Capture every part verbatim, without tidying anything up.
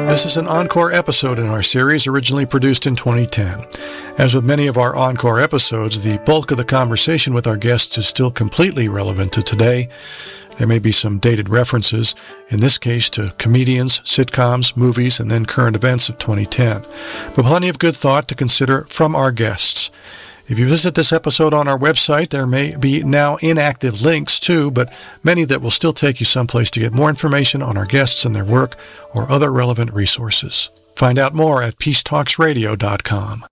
This is an encore episode in our series, originally produced in twenty ten. As with many of our encore episodes, the bulk of the conversation with our guests is still completely relevant to today. There may be some dated references, in this case to comedians, sitcoms, movies, and then current events of twenty ten. But plenty of good thought to consider from our guests. If you visit this episode on our website, there may be now inactive links too, but many that will still take you someplace to get more information on our guests and their work or other relevant resources. Find out more at peace talks radio dot com.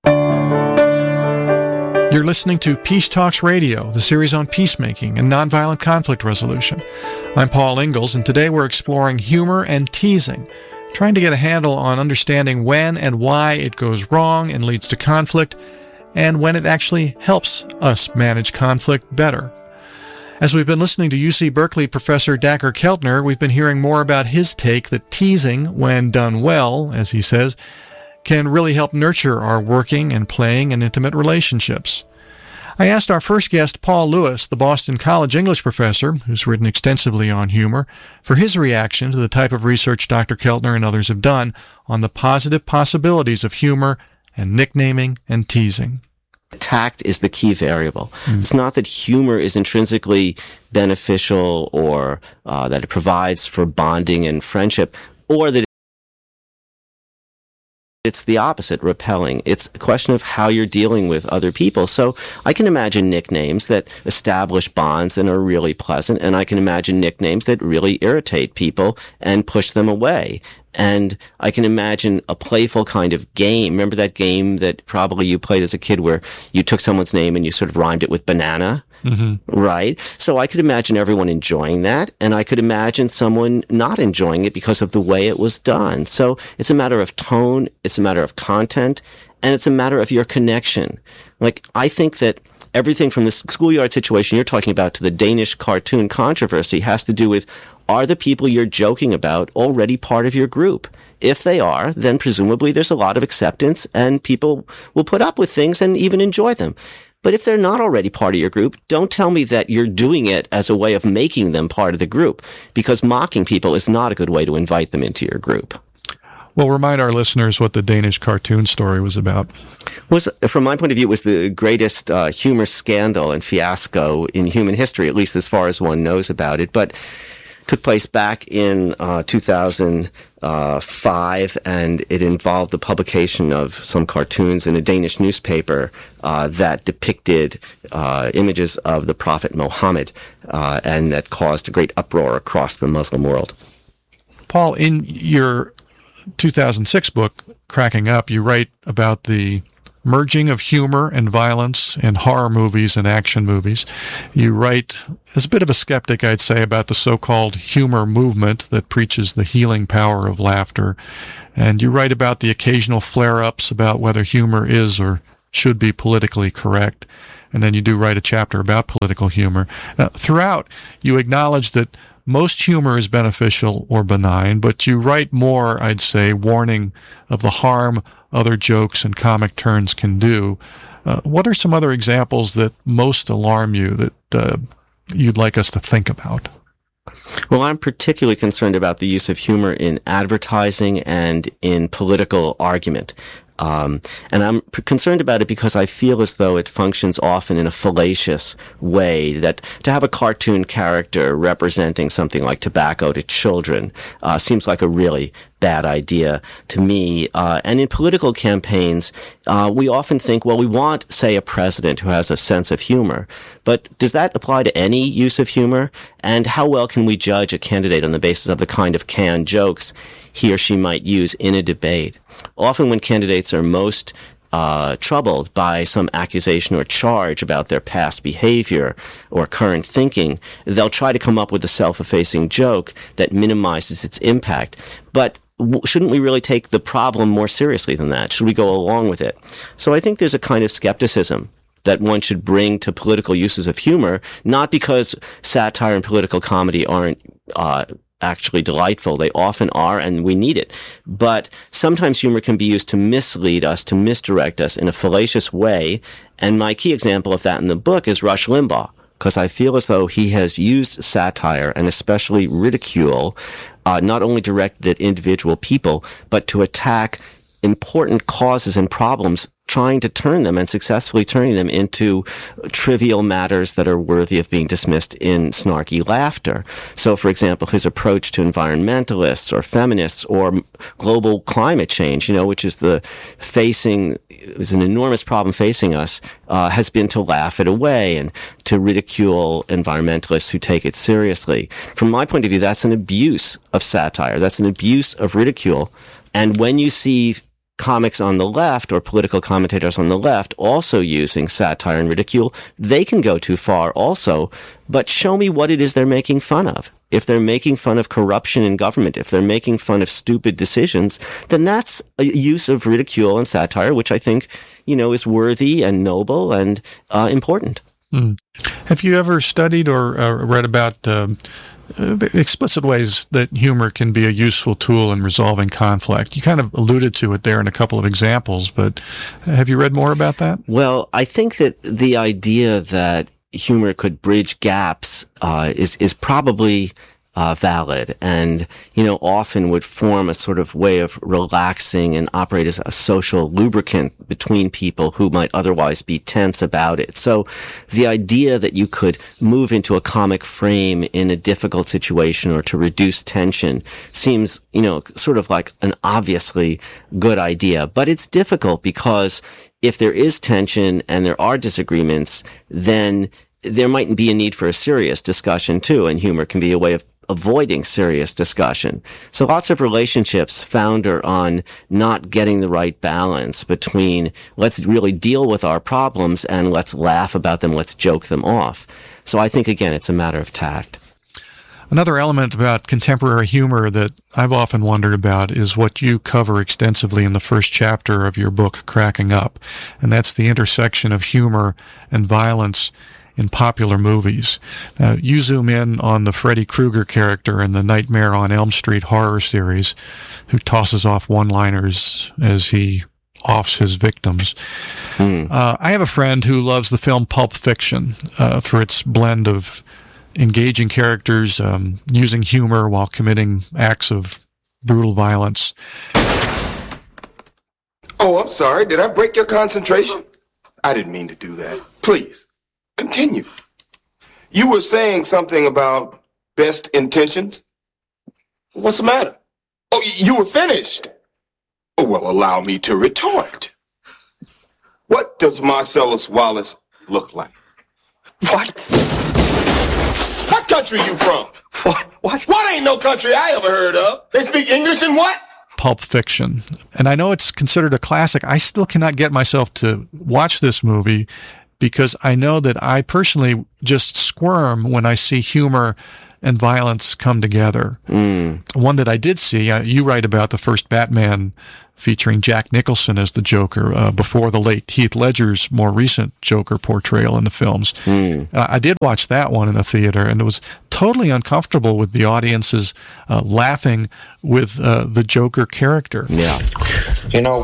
You're listening to Peace Talks Radio, the series on peacemaking and nonviolent conflict resolution. I'm Paul Ingalls, and today we're exploring humor and teasing, trying to get a handle on understanding when and why it goes wrong and leads to conflict, and when it actually helps us manage conflict better. As we've been listening to U C Berkeley professor Dacher Keltner, we've been hearing more about his take that teasing, when done well, as he says, can really help nurture our working and playing and intimate relationships. I asked our first guest, Paul Lewis, the Boston College English professor, who's written extensively on humor, for his reaction to the type of research Doctor Keltner and others have done on the positive possibilities of humor and nicknaming and teasing. Tact is the key variable. Mm. It's not that humor is intrinsically beneficial or uh, that it provides for bonding and friendship, or that it's the opposite, repelling. It's a question of how you're dealing with other people. So I can imagine nicknames that establish bonds and are really pleasant, and I can imagine nicknames that really irritate people and push them away. And I can imagine a playful kind of game. Remember that game that probably you played as a kid where you took someone's name and you sort of rhymed it with banana? Mm-hmm. Right? So I could imagine everyone enjoying that, and I could imagine someone not enjoying it because of the way it was done. So it's a matter of tone, it's a matter of content, and it's a matter of your connection. Like, I think that everything from this schoolyard situation you're talking about to the Danish cartoon controversy has to do with, are the people you're joking about already part of your group? If they are, then presumably there's a lot of acceptance and people will put up with things and even enjoy them. But if they're not already part of your group, don't tell me that you're doing it as a way of making them part of the group, because mocking people is not a good way to invite them into your group. Well, remind our listeners what the Danish cartoon story was about. Was, from my point of view, it was the greatest uh, humor scandal and fiasco in human history, at least as far as one knows about it. But took place back in uh, two thousand five, and it involved the publication of some cartoons in a Danish newspaper uh, that depicted uh, images of the Prophet Muhammad, uh, and that caused a great uproar across the Muslim world. Paul, in your two thousand six book, Cracking Up, you write about the merging of humor and violence in horror movies and action movies. You write, as a bit of a skeptic, I'd say, about the so-called humor movement that preaches the healing power of laughter. And you write about the occasional flare-ups about whether humor is or should be politically correct. And then you do write a chapter about political humor. Now, throughout, you acknowledge that most humor is beneficial or benign, but you write more, I'd say, warning of the harm other jokes and comic turns can do. Uh, what are some other examples that most alarm you that uh, you'd like us to think about? Well, I'm particularly concerned about the use of humor in advertising and in political argument. Um, and I'm p- concerned about it because I feel as though it functions often in a fallacious way, that to have a cartoon character representing something like tobacco to children uh, seems like a really bad idea to me. Uh, and in political campaigns, uh, we often think, well, we want, say, a president who has a sense of humor. But does that apply to any use of humor? And how well can we judge a candidate on the basis of the kind of canned jokes he or she might use in a debate? Often when candidates are most uh, troubled by some accusation or charge about their past behavior or current thinking, they'll try to come up with a self-effacing joke that minimizes its impact. But w- shouldn't we really take the problem more seriously than that? Should we go along with it? So I think there's a kind of skepticism that one should bring to political uses of humor, not because satire and political comedy aren't uh actually delightful. They often are, and we need it. But sometimes humor can be used to mislead us, to misdirect us in a fallacious way. And my key example of that in the book is Rush Limbaugh. because I feel as though he has used satire and especially ridicule, uh, not only directed at individual people, but to attack important causes and problems, trying to turn them and successfully turning them into trivial matters that are worthy of being dismissed in snarky laughter. So, for example, his approach to environmentalists or feminists or global climate change, you know, which is the facing, is an enormous problem facing us, uh, has been to laugh it away and to ridicule environmentalists who take it seriously. From my point of view, that's an abuse of satire. That's an abuse of ridicule. And when you see comics on the left or political commentators on the left also using satire and ridicule, they can go too far also. But show me what it is they're making fun of. If they're making fun of corruption in government, if they're making fun of stupid decisions, then that's a use of ridicule and satire, which I think, you know, is worthy and noble and uh, important. Mm. Have you ever studied or uh, read about um, uh, explicit ways that humor can be a useful tool in resolving conflict? You kind of alluded to it there in a couple of examples, but have you read more about that? Well, I think that the idea that humor could bridge gaps uh, is is probably uh, valid, and you know often would form a sort of way of relaxing and operate as a social lubricant between people who might otherwise be tense about it. So the idea that you could move into a comic frame in a difficult situation or to reduce tension seems, you know, sort of like an obviously good idea, but it's difficult because if there is tension and there are disagreements, then there might be a need for a serious discussion too, and humor can be a way of avoiding serious discussion. So lots of relationships founder on not getting the right balance between let's really deal with our problems and let's laugh about them, let's joke them off. So I think, again, it's a matter of tact. Another element about contemporary humor that I've often wondered about is what you cover extensively in the first chapter of your book, Cracking Up, and that's the intersection of humor and violence in popular movies. Uh, you zoom in on the Freddy Krueger character in the Nightmare on Elm Street horror series, who tosses off one-liners as he offs his victims. Mm. Uh, I have a friend who loves the film Pulp Fiction uh, for its blend of engaging characters, um, using humor while committing acts of brutal violence. Oh, I'm sorry. Did I break your concentration? I didn't mean to do that. Please, continue. You were saying something about best intentions? What's the matter? Oh, you were finished. Oh, well, allow me to retort. What does Marcellus Wallace look like? What? What country you from? What? What? What ain't no country I ever heard of? They speak English and what? Pulp Fiction. And I know it's considered a classic. I still cannot get myself to watch this movie because I know that I personally just squirm when I see humor and violence come together. Mm. One that I did see, uh, you write about the first Batman featuring Jack Nicholson as the Joker uh, before the late Heath Ledger's more recent Joker portrayal in the films. Mm. Uh, I did watch that one in a theater, and it was totally uncomfortable with the audiences uh, laughing with uh, the Joker character. Yeah. You know,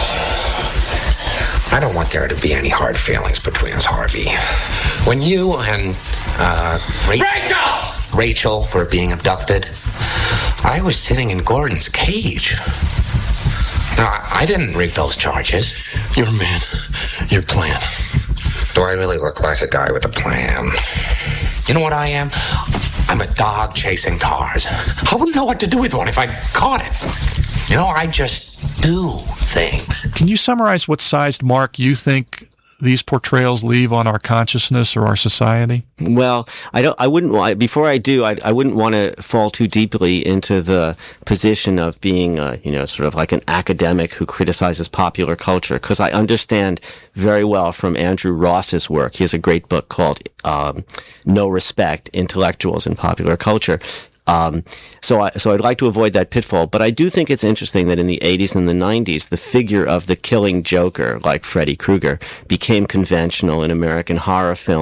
I don't want there to be any hard feelings between us, Harvey. When you and uh, Rachel, Rachel! Rachel were being abducted, I was sitting in Gordon's cage. Now, I didn't rig those charges. You're a man. Your plan. Do I really look like a guy with a plan? You know what I am? I'm a dog chasing cars. I wouldn't know what to do with one if I caught it. You know, I just do things. Can you summarize what sized mark you think these portrayals leave on our consciousness or our society? Well, I don't. I wouldn't. I, before I do, I, I wouldn't want to fall too deeply into the position of being, uh, you know, sort of like an academic who criticizes popular culture, because I understand very well from Andrew Ross's work. He has a great book called um, "No Respect: Intellectuals in Popular Culture." Um, so I, so I'd like to avoid that pitfall, but I do think it's interesting that in the eighties and the nineties, the figure of the killing Joker, like Freddy Krueger, became conventional in American horror films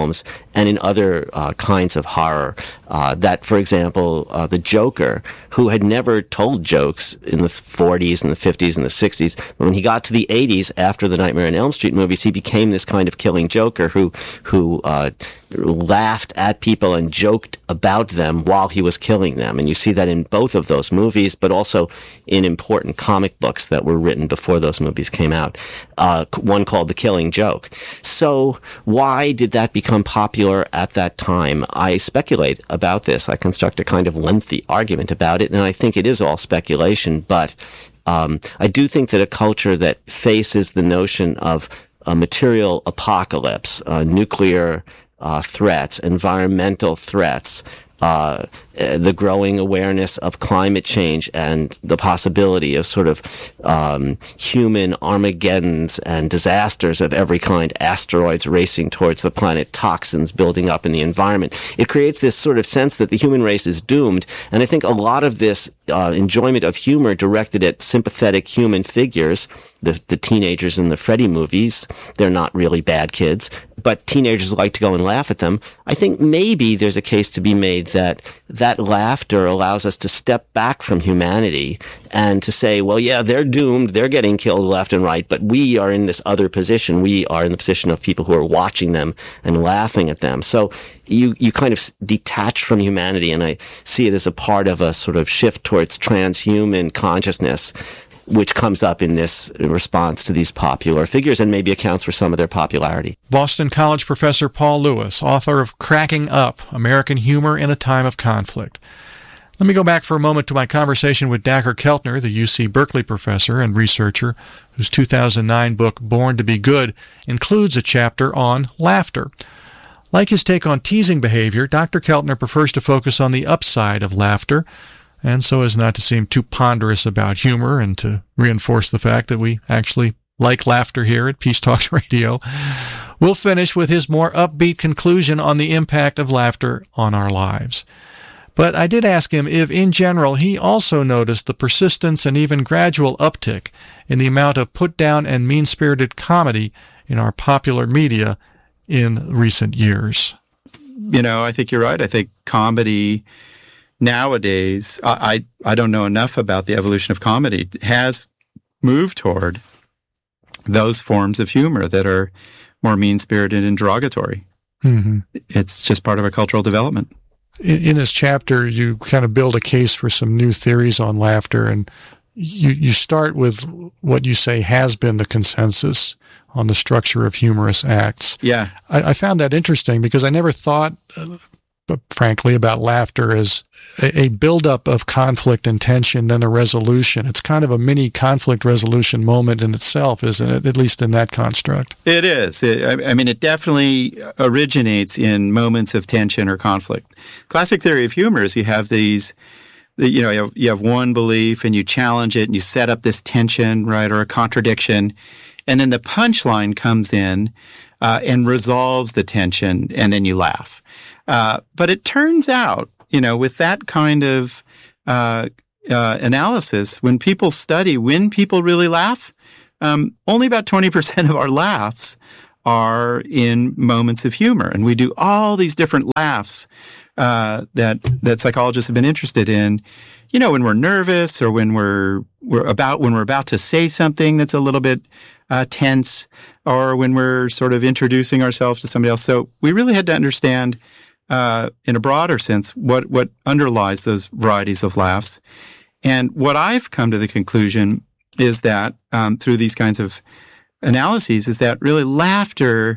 and in other uh, kinds of horror. Uh, that, for example, uh, the Joker, who had never told jokes in the forties and the fifties and the sixties, when he got to the eighties after the Nightmare on Elm Street movies, he became this kind of killing joker who who uh, laughed at people and joked about them while he was killing them. And you see that in both of those movies, but also in important comic books that were written before those movies came out. Uh, one called The Killing Joke. So why did that become popular at that time? I speculate about this. I construct a kind of lengthy argument about it, and I think it is all speculation, but um, I do think that a culture that faces the notion of a material apocalypse, uh, nuclear uh, threats, environmental threats, uh, the growing awareness of climate change and the possibility of sort of um, human Armageddons and disasters of every kind, asteroids racing towards the planet, toxins building up in the environment. It creates this sort of sense that the human race is doomed. And I think a lot of this uh, enjoyment of humor directed at sympathetic human figures, the, the teenagers in the Freddy movies, they're not really bad kids, but teenagers like to go and laugh at them. I think maybe there's a case to be made that that laughter allows us to step back from humanity and to say, well, yeah, they're doomed, they're getting killed left and right, but we are in this other position. We are in the position of people who are watching them and laughing at them. So you, you kind of detach from humanity, and I see it as a part of a sort of shift towards transhuman consciousness, which comes up in this response to these popular figures and maybe accounts for some of their popularity. Boston College professor Paul Lewis, author of Cracking Up, American Humor in a Time of Conflict. Let me go back for a moment to my conversation with Dacher Keltner, the U C Berkeley professor and researcher, whose two thousand nine book, Born to be Good, includes a chapter on laughter. Like his take on teasing behavior, Doctor Keltner prefers to focus on the upside of laughter, and so as not to seem too ponderous about humor and to reinforce the fact that we actually like laughter here at Peace Talks Radio, we'll finish with his more upbeat conclusion on the impact of laughter on our lives. But I did ask him if, in general, he also noticed the persistence and even gradual uptick in the amount of put-down and mean-spirited comedy in our popular media in recent years. You know, I think you're right. I think comedy nowadays, I, I I don't know enough about the evolution of comedy, has moved toward those forms of humor that are more mean-spirited and derogatory. Mm-hmm. It's just part of our cultural development. In, in this chapter, you kind of build a case for some new theories on laughter, and you, you start with what you say has been the consensus on the structure of humorous acts. Yeah. I, I found that interesting because I never thought... Uh, But frankly, about laughter as a, a buildup of conflict and tension, then a resolution. It's kind of a mini conflict resolution moment in itself, isn't it? At least in that construct. It is. It, I, I mean, it definitely originates in moments of tension or conflict. Classic theory of humor is you have these, you know, you have, you have one belief and you challenge it and you set up this tension, right, or a contradiction, and then the punchline comes in uh, and resolves the tension, and then you laugh. Uh, but it turns out, you know, with that kind of uh, uh, analysis, when people study when people really laugh, um, only about twenty percent of our laughs are in moments of humor. And we do all these different laughs uh, that that psychologists have been interested in, you know, when we're nervous or when we're we're about when we're about to say something that's a little bit uh, tense, or when we're sort of introducing ourselves to somebody else. So we really had to understand Uh, in a broader sense, what, what underlies those varieties of laughs. And what I've come to the conclusion is that um, through these kinds of analyses is that really laughter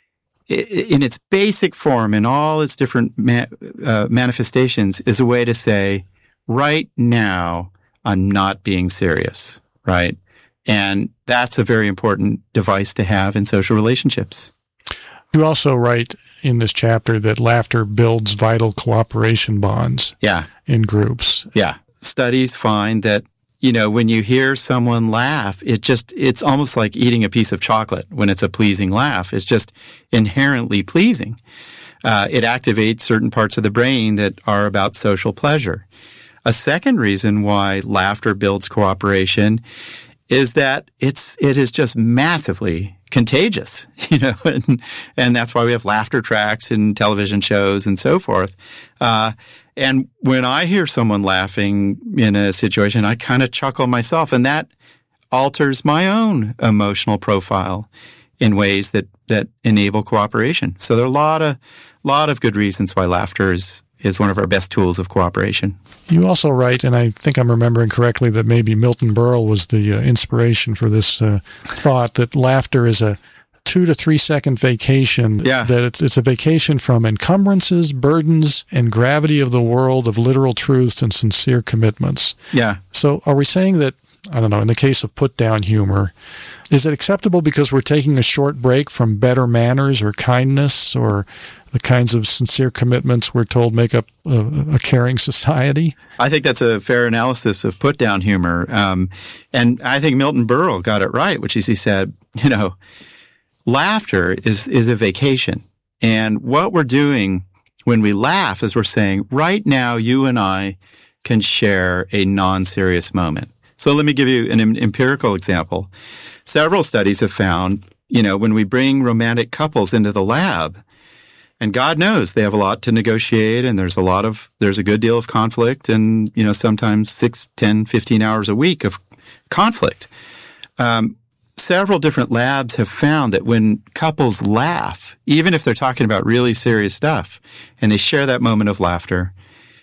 in its basic form, in all its different ma- uh, manifestations, is a way to say, right now, I'm not being serious, right? And that's a very important device to have in social relationships. You also write in this chapter that laughter builds vital cooperation bonds yeah. in groups. Yeah. Studies find that, you know, when you hear someone laugh, it just, it's almost like eating a piece of chocolate when it's a pleasing laugh. It's just inherently pleasing. Uh, it activates certain parts of the brain that are about social pleasure. A second reason why laughter builds cooperation is that it's it is just massively contagious, you know, and, and that's why we have laughter tracks in television shows and so forth. Uh, and when I hear someone laughing in a situation, I kind of chuckle myself, and that alters my own emotional profile in ways that, that enable cooperation. So there are a lot of, lot of good reasons why laughter is, is one of our best tools of cooperation. You also write, and I think I'm remembering correctly, that maybe Milton Berle was the uh, inspiration for this uh, thought, that laughter is a two to three second vacation. Yeah. That it's it's a vacation from encumbrances, burdens, and gravity of the world, of literal truths and sincere commitments. Yeah. So are we saying that, I don't know, in the case of put-down humor, is it acceptable because we're taking a short break from better manners or kindness or the kinds of sincere commitments we're told make up a, a caring society? I think that's a fair analysis of put-down humor. Um, and I think Milton Berle got it right, which is he said, you know, laughter is, is a vacation. And what we're doing when we laugh is we're saying, right now, you and I can share a non-serious moment. So let me give you an empirical example. Several studies have found, you know, when we bring romantic couples into the lab, and God knows they have a lot to negotiate, and there's a lot of, there's a good deal of conflict, and, you know, sometimes six, ten, fifteen hours a week of conflict. Um, several different labs have found that when couples laugh, even if they're talking about really serious stuff, and they share that moment of laughter,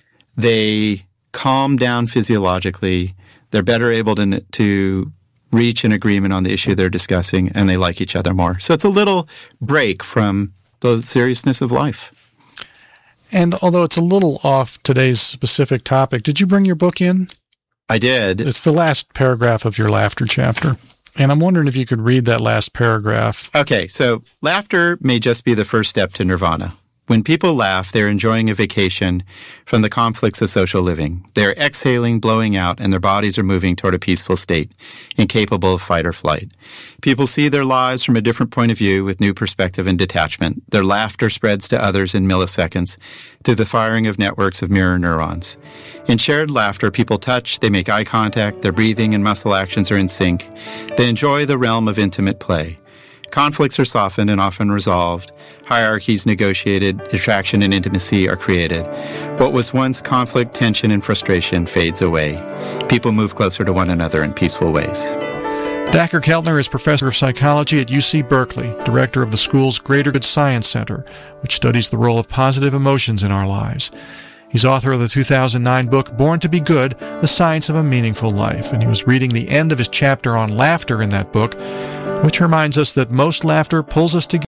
they calm down physiologically, they're better able to, to reach an agreement on the issue they're discussing, and they like each other more. So it's a little break from the seriousness of life. And although it's a little off today's specific topic, did you bring your book in? I did. It's the last paragraph of your laughter chapter. And I'm wondering if you could read that last paragraph. Okay, so laughter may just be the first step to nirvana. When people laugh, they're enjoying a vacation from the conflicts of social living. They're exhaling, blowing out, and their bodies are moving toward a peaceful state, incapable of fight or flight. People see their lives from a different point of view with new perspective and detachment. Their laughter spreads to others in milliseconds through the firing of networks of mirror neurons. In shared laughter, people touch, they make eye contact, their breathing and muscle actions are in sync. They enjoy the realm of intimate play. Conflicts are softened and often resolved. Hierarchies negotiated, attraction and intimacy are created. What was once conflict, tension, and frustration fades away. People move closer to one another in peaceful ways. Dacher Keltner is professor of psychology at U C Berkeley, director of the school's Greater Good Science Center, which studies the role of positive emotions in our lives. He's author of the two thousand nine book, Born to be Good, The Science of a Meaningful Life, and he was reading the end of his chapter on laughter in that book, which reminds us that most laughter pulls us together